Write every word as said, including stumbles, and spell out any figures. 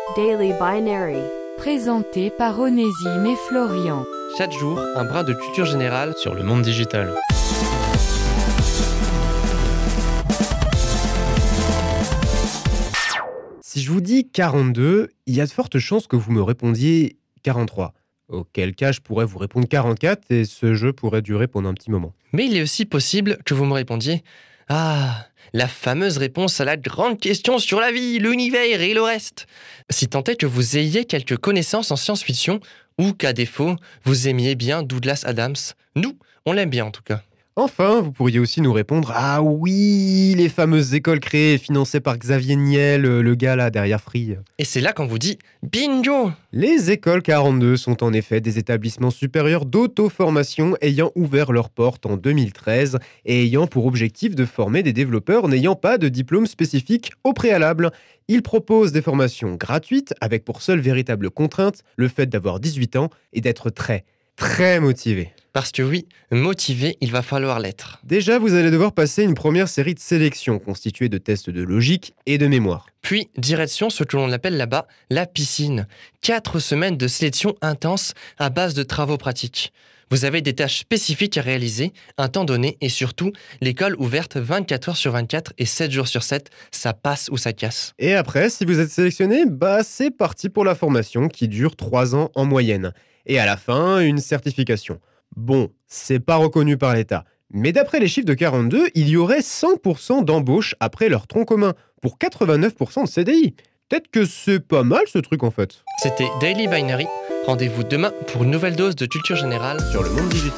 Daily Binary. Présenté par Onésime et Florian. Chaque jour, un brin de culture générale sur le monde digital. Si je vous dis quarante-deux, il y a de fortes chances que vous me répondiez quarante-trois. Auquel cas, je pourrais vous répondre quarante-quatre et ce jeu pourrait durer pendant un petit moment. Mais il est aussi possible que vous me répondiez « Ah, la fameuse réponse à la grande question sur la vie, l'univers et le reste !» Si tant est que vous ayez quelques connaissances en science-fiction ou qu'à défaut, vous aimiez bien Douglas Adams. Nous, on l'aime bien en tout cas. Enfin, vous pourriez aussi nous répondre « Ah oui, les fameuses écoles créées et financées par Xavier Niel, le gars là derrière Free. » Et c'est là qu'on vous dit « Bingo !» Les écoles quarante-deux sont en effet des établissements supérieurs d'auto-formation ayant ouvert leurs portes en deux mille treize et ayant pour objectif de former des développeurs n'ayant pas de diplôme spécifique au préalable. Ils proposent des formations gratuites avec pour seule véritable contrainte le fait d'avoir dix-huit ans et d'être très, très motivé. Parce que oui, motivé, il va falloir l'être. Déjà, vous allez devoir passer une première série de sélections constituée de tests de logique et de mémoire. Puis, direction ce que l'on appelle là-bas la piscine. Quatre semaines de sélection intense à base de travaux pratiques. Vous avez des tâches spécifiques à réaliser, un temps donné et surtout, l'école ouverte vingt-quatre heures sur vingt-quatre et sept jours sur sept, ça passe ou ça casse. Et après, si vous êtes sélectionné, bah c'est parti pour la formation qui dure trois ans en moyenne. Et à la fin, une certification. Bon, c'est pas reconnu par l'État, mais d'après les chiffres de quarante-deux, il y aurait cent pour cent d'embauches après leur tronc commun, pour quatre-vingt-neuf pour cent de C D I. Peut-être que c'est pas mal ce truc en fait. C'était Daily Binary. Rendez-vous demain pour une nouvelle dose de culture générale sur le monde digital.